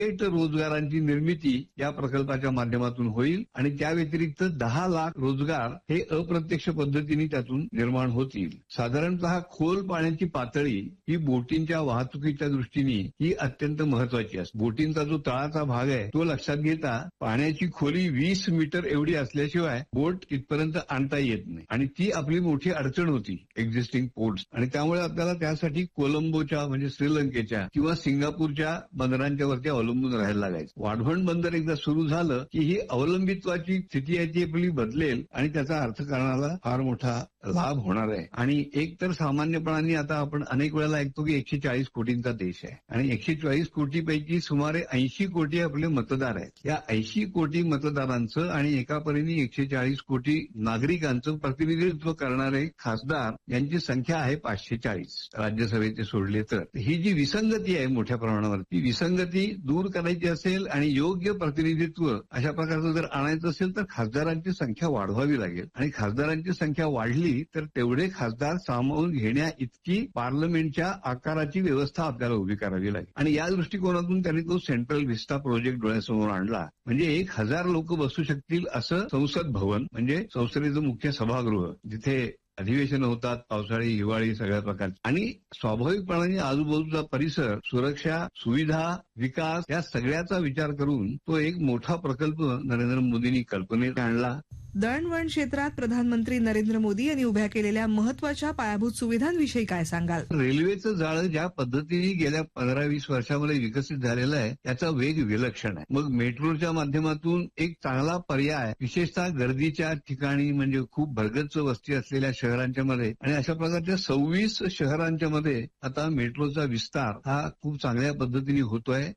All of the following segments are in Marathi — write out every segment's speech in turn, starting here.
थेट रोजगारांची निर्मिती या प्रकल्पाच्या माध्यमातून होईल आणि त्या व्यतिरिक्त 10 लाख रोजगार हे अप्रत्यक्ष पद्धतीने त्यातून निर्माण होतील. साधारणतः खोल पाण्याची पातळी ही बोटींच्या वाहतुकीच्या दृष्टीने ही अत्यंत महत्वाची असते. बोटींचा जो तळाचा भाग आहे तो लक्षात घेता पाण्याची खोली 20 मीटर एवढी असल्याशिवाय बोट इथपर्यंत आणता येत नाही आणि ती आपली मोठी अडचण होती एक्झिस्टिंग पोर्ट्स आणि त्यामुळे आपल्याला त्यासाठी कोलंबोच्या म्हणजे श्रीलंकेच्या किंवा सिंगापूरच्या बंदरांच्या वरती अवलंबून राहायला लागायचं. वाढवण बंदर एकदा सुरू झालं की ही अवलंबित्वाची स्थिती आहे ती आपली बदलेल आणि त्याचा अर्थकारणाला फार मोठा लाभ होणार आहे. आणि एक तर सामान्यपणाने आता आपण अनेक वेळेला ऐकतो की 140 कोटींचा देश आहे आणि 140 कोटीपैकी सुमारे 80 कोटी आपले मतदार आहेत. या 80 कोटी मतदारांचं आणि एका परीने 140 कोटी नागरिकांचं प्रतिनिधित्व करणारे खासदार यांची संख्या आहे 540 राज्यसभेचे सोडले तर. ही जी विसंगती आहे मोठ्या प्रमाणावर ती विसंगती दूर करायची असेल आणि योग्य प्रतिनिधित्व अशा प्रकारचं जर आणायचं असेल तर खासदारांची संख्या वाढवावी लागेल आणि खासदारांची संख्या वाढली तर तेवढे खासदार सामावून घेण्या इतकी पार्लमेंटच्या आकाराची व्यवस्था आपल्याला उभी करावी लागेल. आणि या दृष्टिकोनातून त्यांनी तो सेंट्रल व्हिस्टा प्रोजेक्ट डोळ्यासमोर आणला. म्हणजे 1000 लोक बसू शकतील असं संसद भवन म्हणजे संसदेचं मुख्य सभागृह जिथे अधिवेशन होतात पावसाळी हिवाळी सगळ्या प्रकारचे आणि स्वाभाविकपणाने आजूबाजूचा परिसर सुरक्षा सुविधा विकास या सगळ्याचा विचार करून तो एक मोठा प्रकल्प नरेंद्र मोदींनी कल्पनेत आणला. दळणवळण क्षेत्रात प्रधानमंत्री नरेंद्र मोदी यांनी उभ्या केलेल्या महत्वाच्या पायाभूत सुविधांविषयी काय सांगाल? रेल्वेचं जाळं ज्या पद्धतीने गेल्या 15-20 वर्षामध्ये विकसित झालेलं आहे त्याचा वेग विलक्षण आहे. मग मेट्रोच्या माध्यमातून एक चांगला पर्याय विशेषतः गर्दीच्या ठिकाणी म्हणजे खूप भरगच्च वस्ती असलेल्या शहरांच्या मध्ये आणि अशा प्रकारच्या 26 शहरांच्या मध्ये आता मेट्रोचा विस्तार हा खूप चांगल्या पद्धतीने होतोय.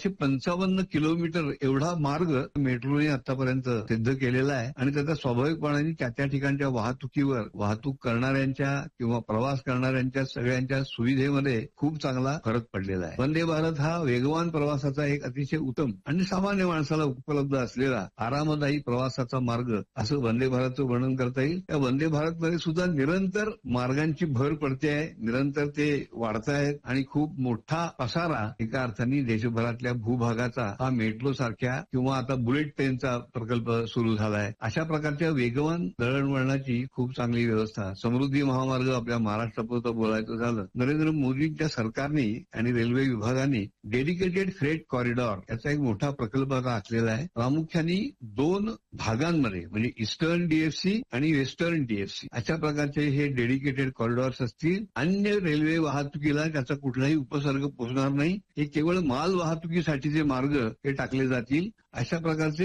1155 किलोमीटर एवढा मार्ग मेट्रोने आतापर्यंत सिद्ध केलेला आहे आणि त्याचा स्वाभाविकपणाने त्या ठिकाणच्या वाहतुकीवर वाहतूक करणाऱ्यांच्या किंवा प्रवास करणाऱ्यांच्या सगळ्यांच्या सुविधेमध्ये खूप चांगला फरक पडलेला आहे. वंदे भारत हा वेगवान प्रवासाचा एक अतिशय उत्तम आणि सामान्य माणसाला उपलब्ध असलेला आरामदायी प्रवासाचा मार्ग असं वंदे भारतचं वर्णन करता येईल. त्या वंदे भारतमध्ये सुद्धा निरंतर मार्गांची भर पडते आहे, निरंतर ते वाढतायत आणि खूप मोठा पसारा एका अर्थाने देशभरातल्या भूभागाचा हा मेट्रो सारख्या किंवा आता बुलेट ट्रेनचा प्रकल्प सुरू झालाय. अशा प्रकारच्या वेगवान दळणवळणाची खूप चांगली व्यवस्था. समृद्धी महामार्ग आपल्या महाराष्ट्रापुरतं बोलायचं झालं नरेंद्र मोदींच्या सरकारने आणि रेल्वे विभागाने डेडिकेटेड फ्रेट कॉरिडॉर याचा एक मोठा प्रकल्प आता आखलेला आहे. प्रामुख्याने 2 भागांमध्ये म्हणजे ईस्टर्न डीएफसी आणि वेस्टर्न डीएफसी अशा प्रकारचे हे डेडिकेटेड कॉरिडॉर्स असतील. अन्य रेल्वे वाहतुकीला त्याचा कुठलाही उपसर्ग पोहोचणार नाही. हे केवळ माल वाहतुकीसाठीचे मार्ग हे टाकले जातील. अशा प्रकारचे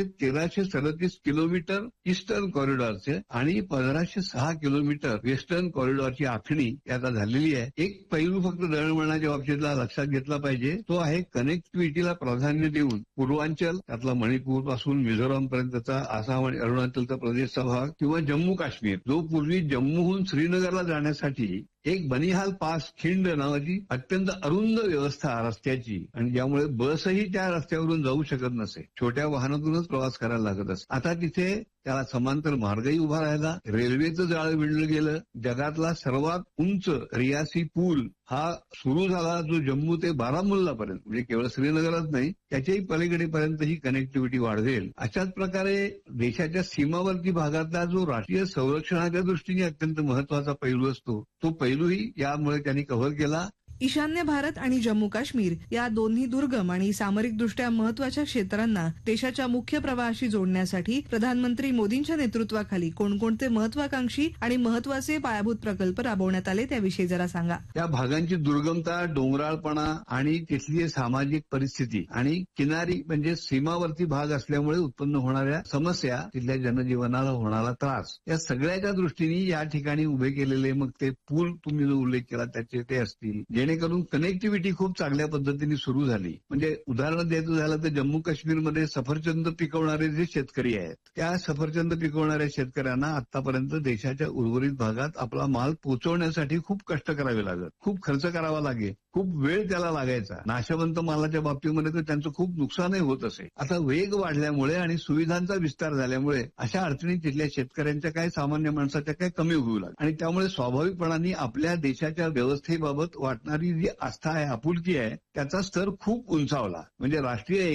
1337 किलोमीटर ईस्टर्न कॉरिडॉरचे आणि 1506 किलोमीटर वेस्टर्न कॉरिडॉरची आखणी आता झालेली आहे. एक पैलू फक्त दळणवळणाच्या बाबतीतला लक्षात घेतला पाहिजे तो आहे कनेक्टिव्हिटीला प्राधान्य देऊन पूर्वांचल त्यातला मणिपूर पासून मिझोराम पर्यंतचा आसाम आणि अरुणाचलचा प्रदेशचा भाग किंवा जम्मू काश्मीर जो पूर्वी जम्मूहून श्रीनगरला जाण्यासाठी एक बनिहाल पास खिंड नावाची अत्यंत अरुंद व्यवस्था रस्त्याची आणि ज्यामुळे बसही त्या रस्त्यावरून जाऊ शकत नसे, छोट्या वाहनातूनच प्रवास करायला लागत असे. आता तिथे त्याला समांतर मार्गही उभा राहिला. रेल्वेचं जाळं विणलं गेलं. जगातला सर्वात उंच रियासी पूल हा सुरू झाला जो जम्मू ते बारामुल्लापर्यंत म्हणजे केवळ श्रीनगरच नाही त्याच्याही पलीकडेपर्यंत ही कनेक्टिव्हिटी वाढवेल. अशाच प्रकारे देशाच्या सीमावर्ती भागातला जो राष्ट्रीय संरक्षणाच्या दृष्टीने अत्यंत महत्वाचा पैलू असतो तो पैलूही यामुळे त्यांनी कव्हर केला. ईशान्य भारत आणि जम्मू काश्मीर या दोन्ही दुर्गम आणि सामरिकदृष्ट्या महत्वाच्या क्षेत्रांना देशाच्या मुख्य प्रवाहाशी जोडण्यासाठी प्रधानमंत्री मोदींच्या नेतृत्वाखाली कोणकोणते महत्वाकांक्षी आणि महत्वाचे पायाभूत प्रकल्प राबवण्यात आले त्याविषयी जरा सांगा. त्या भागांची दुर्गमता डोंगराळपणा आणि तिथली सामाजिक परिस्थिती आणि किनारी म्हणजे सीमावर्ती भाग असल्यामुळे उत्पन्न होणाऱ्या समस्या तिथल्या जनजीवनाला होणारा त्रास या सगळ्याच्या दृष्टीने या ठिकाणी उभे केलेले मग ते पूल तुम्ही जो उल्लेख केला त्याचे ते असतील जेणेकरून कनेक्टिव्हिटी खूप चांगल्या पद्धतीने सुरू झाली. म्हणजे उदाहरण द्यायचं झालं तर जम्मू काश्मीरमध्ये सफरचंद पिकवणारे जे शेतकरी आहेत त्या सफरचंद पिकवणाऱ्या शेतकऱ्यांना आतापर्यंत देशाच्या उर्वरित भागात आपला माल पोहोचवण्यासाठी खूप कष्ट करावे लागत, खूप खर्च करावा लागे, खूप वेळ त्याला लागायचा. नाशवंत मालाच्या बाबतीमध्ये तर त्यांचं खूप नुकसानही होत असे. आता वेग वाढल्यामुळे आणि सुविधांचा विस्तार झाल्यामुळे अशा अडचणी तिथल्या शेतकऱ्यांच्या काय सामान्य माणसाच्या काय कमी होऊ लागल्या आणि त्यामुळे स्वाभाविकपणाने आपल्या देशाच्या व्यवस्थेबाबत वाटणारे असणारी जी आस्था आहे, आपुलकी आहे, त्याचा स्तर खूप उंचावला. म्हणजे राष्ट्रीय